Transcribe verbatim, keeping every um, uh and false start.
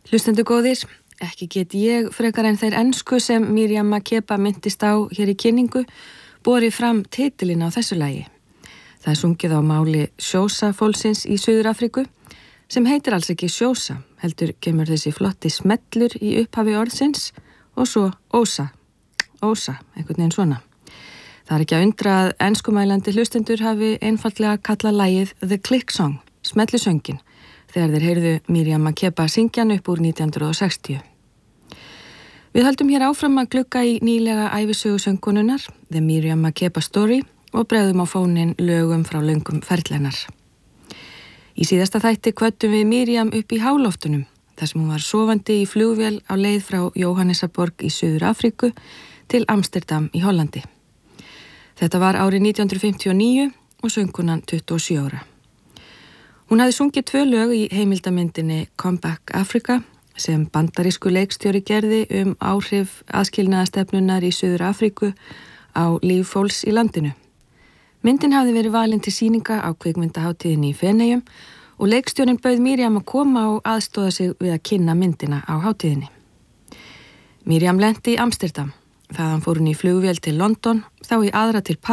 Hlustendur góðir, ekki get ég frekar en þeir ensku sem Miriam Makeba myndist á hér í kynningu borið fram titilinn á þessu lagi. Það er sungið á máli Xhosa fólksins í Suður-Afríku sem heitir alls ekki Xhosa, heldur kemur þessi flotti smellur í upphafi orðsins og svo Ósa, Ósa, einhvern veginn svona. Það er ekki að undra að enskumælandi hlustendur hafi einfaldlega kallað lagið The Click Song, smellusöngin, þegar þeir heyrðu Miriam Makeba syngjan upp úr nítján hundruð sextíu. Við höldum hér áfram að glugga í nýlega ævisögu söngkonunnar, The Miriam Makeba Story, og bregðum á fónin lögum frá löngum ferlennar. Í síðasta þætti kvöddum við Miriam upp í háloftunum, þar sem hún var sofandi í flugvél á leið frá Jóhannesarborg í Suður-Afríku til Amsterdam í Hollandi. Þetta var árið nítján hundruð fimmtíu og níu og söngkonan tuttugu og sjö ára. Hún hafði sungið tvö lög í heimildamyndinni Come Back Africa sem bandarísku leikstjóri gerði um áhrif aðskilnaðastefnunnar í Suður-Afríku á líf fólks í landinu. Myndin hafði verið valin til sýninga á kvikmyndahátíðinni í Feneyjum og leikstjórinn bauð Miriam að koma og aðstoða sig við að kynna myndina á hátíðinni. Miriam lenti í Amsterdam. Þaðan fór hún í flugvél til London, þá í aðra til París